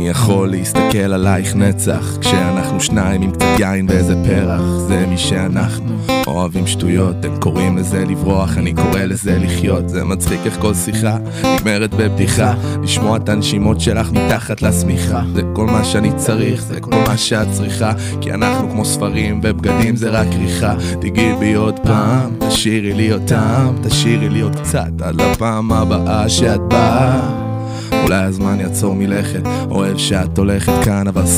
אני יכול להסתכל עלייך נצח כשאנחנו שניים עם קצת יין ואיזה פרח. זה מי שאנחנו, אוהבים שטויות, הם קוראים לזה לברוח, אני קורא לזה לחיות. זה מצחיק איך כל שיחה נגמרת בבדיחה, לשמוע את הנשימות שלך מתחת לשמיכה. זה כל מה שאני צריך, זה כל מה שאת צריכה, כי אנחנו כמו ספרים ובגדים זה רק ריחה. תגיעי בי עוד פעם, תשאירי לי אותם, תשאירי לי עוד קצת עד לפעם הבאה שאת באה. אולי הזמן יעצור מלכת, אוהב שאת הולכת כאן אבל